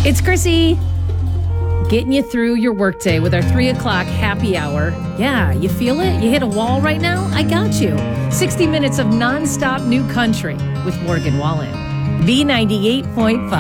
It's Chrissy, getting you through your workday with our 3 o'clock happy hour. Yeah, you feel it? You hit a wall right now? I got you. 60 minutes of nonstop new country with Morgan Wallen. B98.5.